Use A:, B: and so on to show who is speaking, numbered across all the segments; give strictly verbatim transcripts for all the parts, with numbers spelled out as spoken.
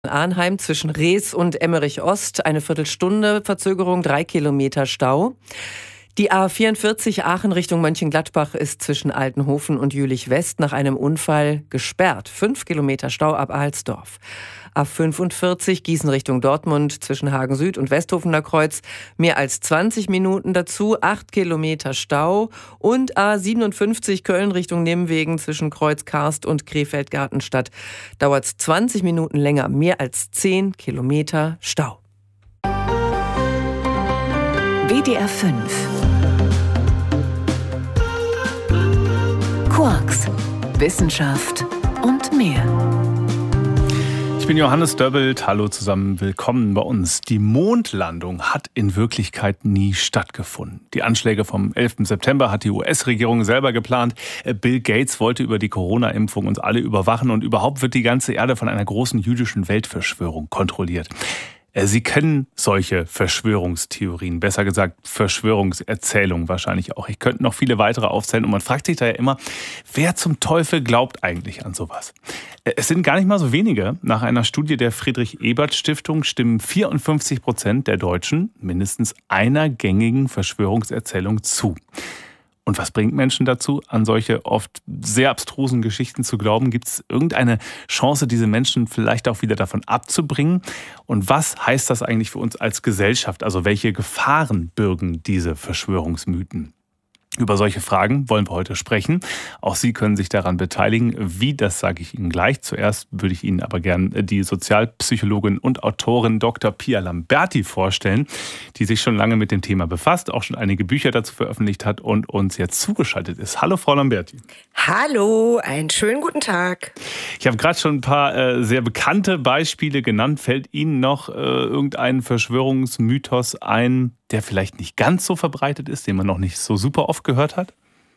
A: Arnheim zwischen Rees und Emmerich Ost, eine Viertelstunde Verzögerung, drei Kilometer Stau. Die A vierundvierzig Aachen Richtung Mönchengladbach ist zwischen Altenhofen und Jülich West nach einem Unfall gesperrt. Fünf Kilometer Stau ab Ahlsdorf. A fünfundvierzig Gießen Richtung Dortmund zwischen Hagen Süd und Westhofener Kreuz mehr als zwanzig Minuten dazu, acht Kilometer Stau. Und A siebenundfünfzig Köln Richtung Nimwegen zwischen Kreuz-Karst und Krefeld-Gartenstadt dauert es zwanzig Minuten länger, mehr als zehn Kilometer Stau.
B: W D R fünf Quarks, Wissenschaft und mehr.
C: Ich bin Johannes Döbbelt. Hallo zusammen, willkommen bei uns. Die Mondlandung hat in Wirklichkeit nie stattgefunden. Die Anschläge vom elften September hat die U S-Regierung selber geplant. Bill Gates wollte über die Corona-Impfung uns alle überwachen und überhaupt wird die ganze Erde von einer großen jüdischen Weltverschwörung kontrolliert. Sie kennen solche Verschwörungstheorien, besser gesagt Verschwörungserzählungen wahrscheinlich auch. Ich könnte noch viele weitere aufzählen und man fragt sich da ja immer, wer zum Teufel glaubt eigentlich an sowas? Es sind gar nicht mal so wenige. Nach einer Studie der Friedrich-Ebert-Stiftung stimmen vierundfünfzig Prozent der Deutschen mindestens einer gängigen Verschwörungserzählung zu. Und was bringt Menschen dazu, an solche oft sehr abstrusen Geschichten zu glauben? Gibt es irgendeine Chance, diese Menschen vielleicht auch wieder davon abzubringen? Und was heißt das eigentlich für uns als Gesellschaft? Also welche Gefahren bürgen diese Verschwörungsmythen? Über solche Fragen wollen wir heute sprechen. Auch Sie können sich daran beteiligen. Wie, das sage ich Ihnen gleich. Zuerst würde ich Ihnen aber gern die Sozialpsychologin und Autorin Doktor Pia Lamberti vorstellen, die sich schon lange mit dem Thema befasst, auch schon einige Bücher dazu veröffentlicht hat und uns jetzt zugeschaltet ist. Hallo, Frau Lamberti.
D: Hallo, einen schönen guten Tag.
C: Ich habe gerade schon ein paar äh, sehr bekannte Beispiele genannt. Fällt Ihnen noch äh, irgendein Verschwörungsmythos ein, der vielleicht nicht ganz so verbreitet ist, den man noch nicht so super oft gehört hat?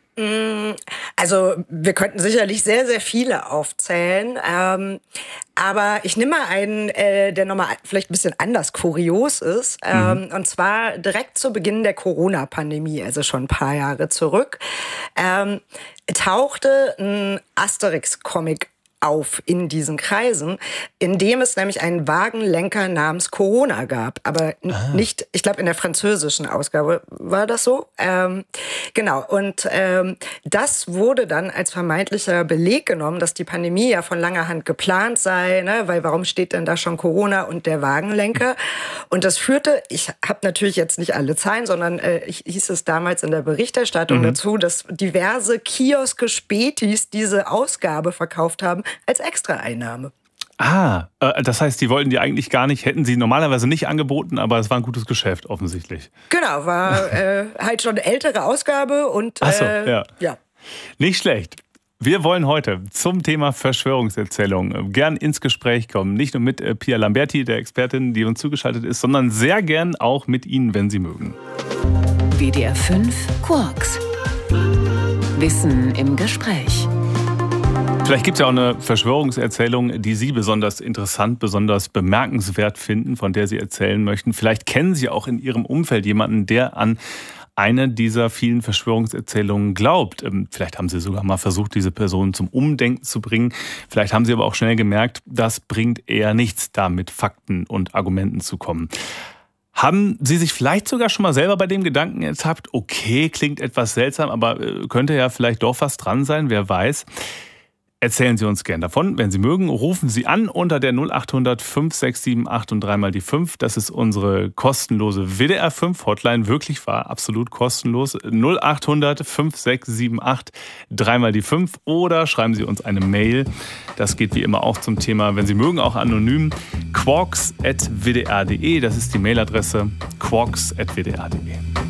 D: Also wir könnten sicherlich sehr, sehr viele aufzählen. Ähm, aber ich nehme mal einen, äh, der nochmal vielleicht ein bisschen anders kurios ist. Ähm, mhm. Und zwar direkt zu Beginn der Corona-Pandemie, also schon ein paar Jahre zurück, ähm, tauchte ein Asterix-Comic auf in diesen Kreisen, in dem es nämlich einen Wagenlenker namens Corona gab. Aber ah. nicht, ich glaube in der französischen Ausgabe war das so. Ähm, genau, und ähm, das wurde dann als vermeintlicher Beleg genommen, dass die Pandemie ja von langer Hand geplant sei, ne? Weil warum steht denn da schon Corona und der Wagenlenker? Und das führte, ich habe natürlich jetzt nicht alle Zahlen, sondern äh, ich, hieß es damals in der Berichterstattung mhm. dazu, dass diverse Kioske Spätis diese Ausgabe verkauft haben, als Extraeinnahme.
C: Ah, das heißt, die wollten die eigentlich gar nicht, hätten sie normalerweise nicht angeboten, aber es war ein gutes Geschäft offensichtlich.
D: Genau, war äh, halt schon eine ältere Ausgabe und
C: Ach so,
D: äh,
C: ja.
D: ja.
C: Nicht schlecht. Wir wollen heute zum Thema Verschwörungserzählung gern ins Gespräch kommen. Nicht nur mit Pia Lamberti, der Expertin, die uns zugeschaltet ist, sondern sehr gern auch mit Ihnen, wenn Sie mögen.
B: W D R fünf Quarks. Wissen im Gespräch.
C: Vielleicht gibt es ja auch eine Verschwörungserzählung, die Sie besonders interessant, besonders bemerkenswert finden, von der Sie erzählen möchten. Vielleicht kennen Sie auch in Ihrem Umfeld jemanden, der an eine dieser vielen Verschwörungserzählungen glaubt. Vielleicht haben Sie sogar mal versucht, diese Person zum Umdenken zu bringen. Vielleicht haben Sie aber auch schnell gemerkt, das bringt eher nichts, da mit Fakten und Argumenten zu kommen. Haben Sie sich vielleicht sogar schon mal selber bei dem Gedanken ertappt, okay, klingt etwas seltsam, aber könnte ja vielleicht doch was dran sein, wer weiß. Erzählen Sie uns gern davon. Wenn Sie mögen, rufen Sie an unter der null acht hundert fünf sechs sieben acht und dreimal die fünf. Das ist unsere kostenlose W D R fünf Hotline. Wirklich war absolut kostenlos. null acht hundert fünf sechs sieben acht dreimal die fünf. Oder schreiben Sie uns eine Mail. Das geht wie immer auch zum Thema, wenn Sie mögen, auch anonym. quarks at w d r punkt d e. Das ist die Mailadresse. quarks at w d r punkt d e.